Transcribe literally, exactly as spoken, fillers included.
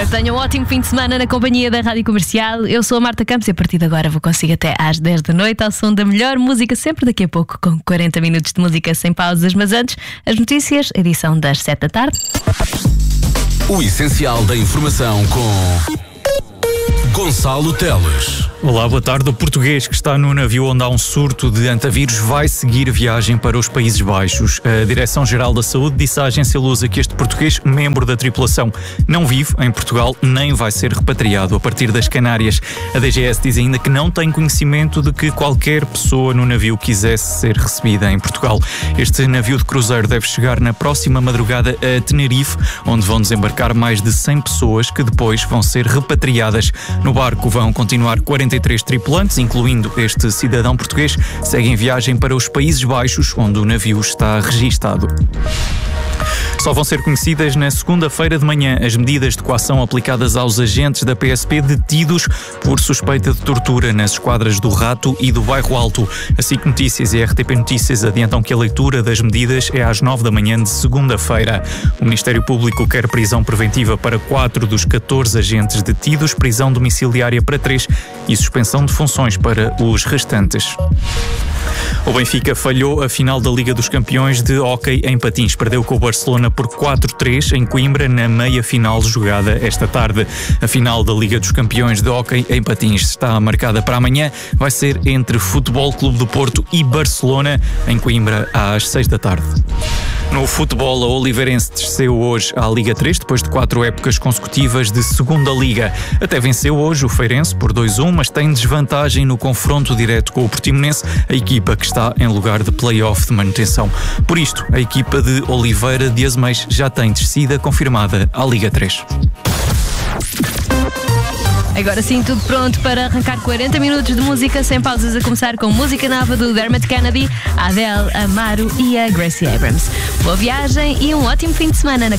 Espero que tenham um ótimo fim de semana na companhia da Rádio Comercial. Eu sou a Marta Campos e a partir de agora vou consigo até às dez da noite ao som da melhor música, sempre daqui a pouco com quarenta minutos de música sem pausas. Mas antes, as notícias, edição das sete da tarde. O essencial da informação com Gonçalo Teles. Olá, boa tarde. O português que está no navio onde há um surto de antavírus vai seguir viagem para os Países Baixos. A Direção-Geral da Saúde disse à agência Lusa que este português, membro da tripulação, não vive em Portugal nem vai ser repatriado a partir das Canárias. A D G S diz ainda que não tem conhecimento de que qualquer pessoa no navio quisesse ser recebida em Portugal. Este navio de cruzeiro deve chegar na próxima madrugada a Tenerife, onde vão desembarcar mais de cem pessoas que depois vão ser repatriadas. No barco vão continuar quarenta e três tripulantes, incluindo este cidadão português, seguem viagem para os Países Baixos, onde o navio está registado. Só vão ser conhecidas na segunda-feira de manhã as medidas de coação aplicadas aos agentes da P S P detidos por suspeita de tortura nas esquadras do Rato e do Bairro Alto. A SIC Notícias e a R T P Notícias adiantam que a leitura das medidas é às nove da manhã de segunda-feira. O Ministério Público quer prisão preventiva para quatro dos catorze agentes detidos, prisão domiciliária para três e suspensão de funções para os restantes. O Benfica falhou a final da Liga dos Campeões de hóquei em patins. Perdeu com o Barcelona por quatro a três em Coimbra na meia-final jogada esta tarde. A final da Liga dos Campeões de hóquei em patins está marcada para amanhã. Vai ser entre Futebol Clube do Porto e Barcelona em Coimbra às seis da tarde. No futebol, a Oliveirense desceu hoje à Liga três, depois de quatro épocas consecutivas de segunda Liga. Até venceu hoje o Feirense por dois a um, mas tem desvantagem no confronto direto com o Portimonense, a equipa que está em lugar de play-off de manutenção. Por isto, a equipa de Oliveira de Azeméis já tem descida confirmada à Liga três. Agora sim, tudo pronto para arrancar quarenta minutos de música sem pausas, a começar com música nova do Dermot Kennedy, a Adele, a Maru e a Gracie Abrams. Boa viagem e um ótimo fim de semana na